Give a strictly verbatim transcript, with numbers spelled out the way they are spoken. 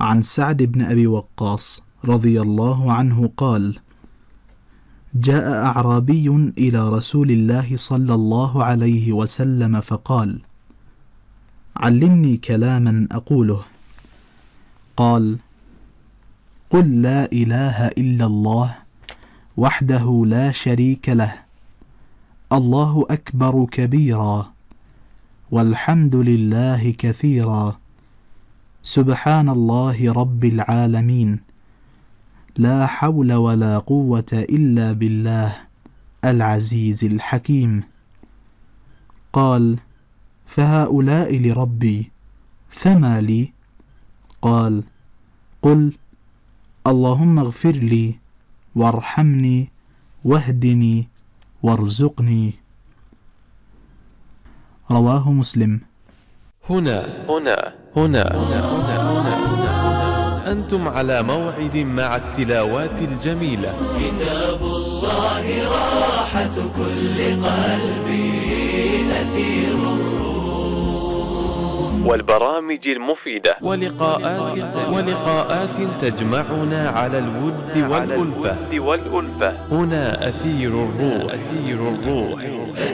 عن سعد بن أبي وقاص رضي الله عنه قال: جاء أعرابي إلى رسول الله صلى الله عليه وسلم فقال: علمني كلاما أقوله. قال: قل لا إله إلا الله وحده لا شريك له، الله أكبر كبيرا، والحمد لله كثيرا، سبحان الله رب العالمين، لا حول ولا قوة إلا بالله العزيز الحكيم. قال: فهؤلاء لربي، فما لي؟ قال: قل اللهم اغفر لي وارحمني واهدني وارزقني. رواه مسلم. هنا هنا هنا هنا هنا هنا هنا أنتم على موعد مع التلاوات الجميلة. كتاب الله راحة كل قلبي، أثير الروح، والبرامج المفيدة ولقاءات ولقاءات تجمعنا على الود والألفة. هنا أثير الروح. أثير الروح.